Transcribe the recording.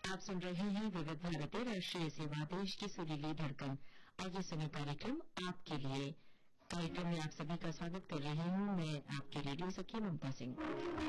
आप सुन रहे हैं विविध भारती राष्ट्रीय सेवा देश की सुरीली धड़कन। आइए सुने कार्यक्रम आपके लिए। कार्यक्रम में आप सभी का स्वागत कर रही हूँ मैं आपकी रेडियो सखी ममता सिंह।